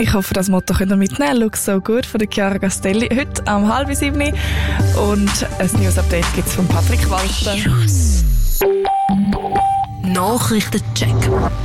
Ich hoffe, das Motto könnt ihr mitnehmen. Looks so good von der Chiara Castelli. Heute um 6:30. Und ein News-Update gibt es von Patrick Walter. Nachrichtencheck.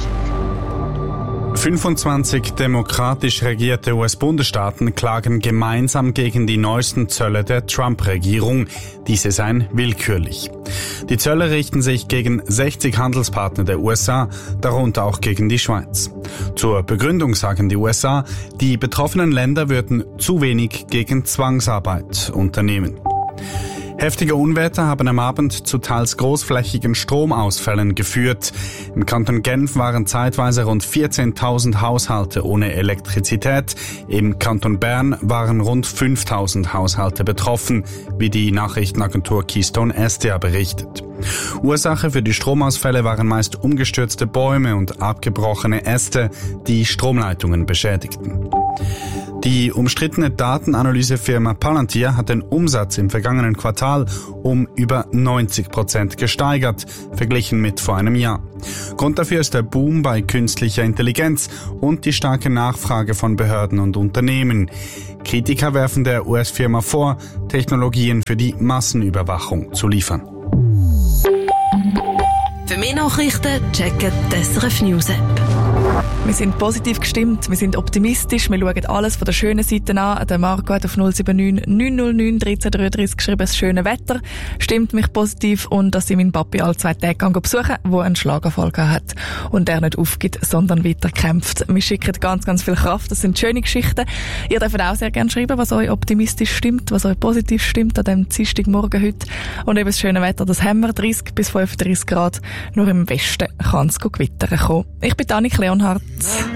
25 demokratisch regierte US-Bundesstaaten klagen gemeinsam gegen die neuesten Zölle der Trump-Regierung. Diese seien willkürlich. Die Zölle richten sich gegen 60 Handelspartner der USA, darunter auch gegen die Schweiz. Zur Begründung sagen die USA, die betroffenen Länder würden zu wenig gegen Zwangsarbeit unternehmen. Heftige Unwetter haben am Abend zu teils großflächigen Stromausfällen geführt. Im Kanton Genf waren zeitweise rund 14.000 Haushalte ohne Elektrizität. Im Kanton Bern waren rund 5.000 Haushalte betroffen, wie die Nachrichtenagentur Keystone SDA berichtet. Ursache für die Stromausfälle waren meist umgestürzte Bäume und abgebrochene Äste, die Stromleitungen beschädigten. Die umstrittene Datenanalysefirma Palantir hat den Umsatz im vergangenen Quartal um über 90% gesteigert, verglichen mit vor einem Jahr. Grund dafür ist der Boom bei künstlicher Intelligenz und die starke Nachfrage von Behörden und Unternehmen. Kritiker werfen der US-Firma vor, Technologien für die Massenüberwachung zu liefern. Für mehr Nachrichten checken die SRF News App. Wir sind positiv gestimmt, wir sind optimistisch, wir schauen alles von der schönen Seite an. Der Marco hat auf 079 909 1333 geschrieben, das schöne Wetter stimmt mich positiv und dass ich meinen Papi alle 2 Tage besuchen kann, der einen Schlaganfall hat und der nicht aufgibt, sondern weiter kämpft. Wir schicken ganz, ganz viel Kraft, das sind schöne Geschichten. Ihr dürft auch sehr gerne schreiben, was euch optimistisch stimmt, was euch positiv stimmt an diesem Dienstagmorgen heute. Und eben das schöne Wetter, das haben wir, 30 bis 35 Grad, nur im Westen kann es gewittern kommen. Ich bin Annik Leonhardt.